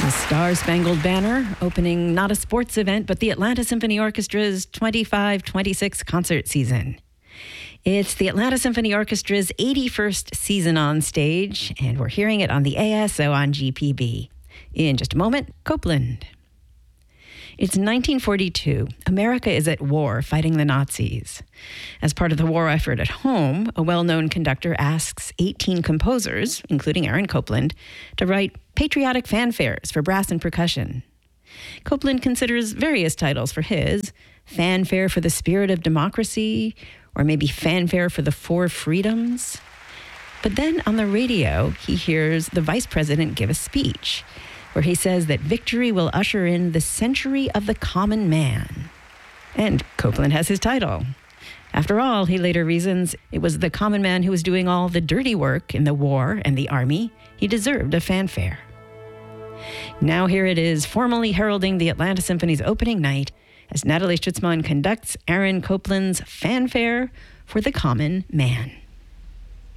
The Star-Spangled Banner, opening not a sports event, but the Atlanta Symphony Orchestra's 25-26 concert season. It's the Atlanta Symphony Orchestra's 81st season on stage, and we're hearing it on the ASO on GPB. In just a moment, Copland. It's 1942. America is at war fighting the Nazis. As part of the war effort at home, a well-known conductor asks 18 composers, including Aaron Copland, to write patriotic fanfares for brass and percussion. Copland considers various titles for his: Fanfare for the Spirit of Democracy, or maybe Fanfare for the Four Freedoms. But then on the radio, he hears the vice president give a speech where he says that victory will usher in the century of the common man. And Copland has his title. After all, he later reasons, it was the common man who was doing all the dirty work in the war and the army. He deserved a fanfare. Now here it is, formally heralding the Atlanta Symphony's opening night as Natalie Schutzman conducts Aaron Copland's Fanfare for the Common Man.